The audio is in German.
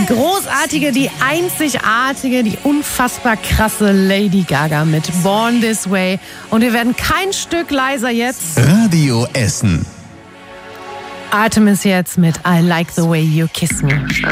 großartige, die einzigartige, die unfassbar krasse Lady Gaga mit Born This Way. Und wir werden kein Stück leiser jetzt. Radio Essen. Artemis jetzt mit I Like the Way You Kiss Me.